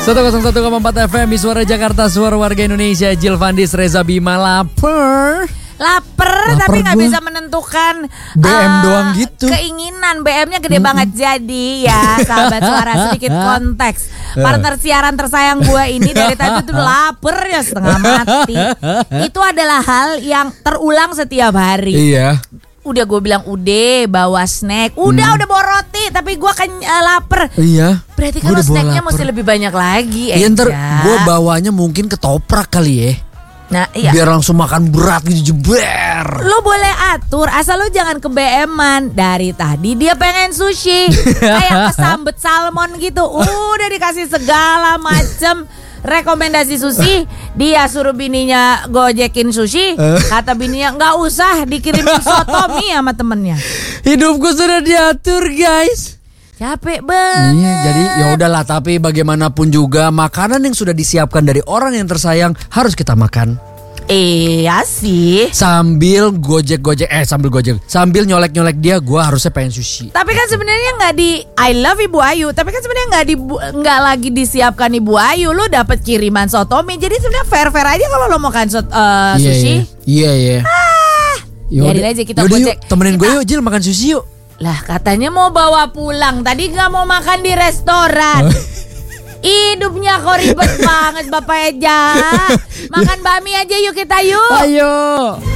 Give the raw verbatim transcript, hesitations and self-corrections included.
seratus satu koma empat F M di Suara Jakarta, Suara Warga Indonesia. Jill Vandis, Reza Bima, lapar. Laper, tapi nggak bisa menentukan B M uh, doang gitu. Keinginan B M-nya gede mm-hmm. banget. Jadi ya sahabat Suara, sedikit konteks. Partner siaran tersayang gue ini dari tadi tuh lapar ya setengah mati. Itu adalah hal yang terulang setiap hari. Iya. Udah gue bilang udah bawa snack, udah hmm. udah bawa roti, tapi gue kan uh, lapar. Iya. Berarti kan snacknya mesti lebih banyak lagi. Iya, ntar gue bawanya mungkin ketoprak kali ya. Nah, iya. Biar langsung makan berat gitu, jeber. Lo boleh atur, asal lo jangan ke B M-an. Dari tadi dia pengen sushi, kayak kesambet salmon gitu. Udah dikasih segala macem rekomendasi sushi. Dia suruh bininya gojekin sushi. Kata bininya nggak usah, dikirimin soto mie sama temennya. Hidupku sudah diatur, guys. Capek banget. Iya, jadi ya udahlah, tapi bagaimanapun juga makanan yang sudah disiapkan dari orang yang tersayang harus kita makan. Iya sih. Sambil gojek-gojek eh sambil gojek, sambil nyolek-nyolek dia, gua harusnya pengen sushi. Tapi kan sebenarnya nggak di I love Ibu Ayu, tapi kan sebenarnya nggak di nggak lagi disiapkan Ibu Ayu, lu dapat kiriman sotomi. Jadi sebenarnya fair-fair aja kalau lo makan so, uh, sushi. Iya, iya. Ah, biarin aja kita gojek. Yuk, temenin gue yuk, Jil, makan sushi yuk. Lah katanya mau bawa pulang, tadi gak mau makan di restoran. Hidupnya kok ribet banget Bapak Eja. Makan bakmi aja yuk kita yuk. Ayo.